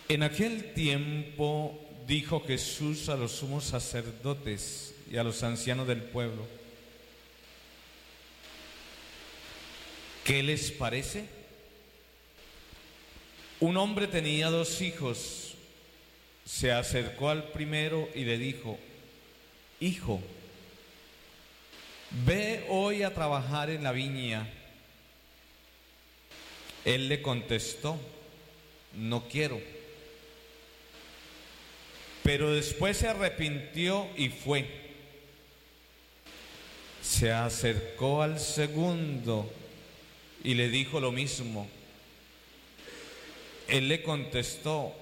En aquel tiempo dijo Jesús a los sumos sacerdotes y a los ancianos del pueblo: ¿qué les parece? Un hombre tenía 2 hijos. Se acercó al primero y le dijo: Hijo, ve hoy a trabajar en la viña. Él le contestó: no quiero. Pero después se arrepintió y fue. Se acercó al segundo y le dijo lo mismo. Él le contestó: